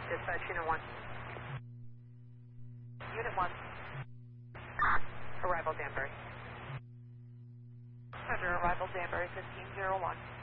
Dispatch Unit 1. Unit 1. Arrival Danbury. Roger, arrival Danbury 1501.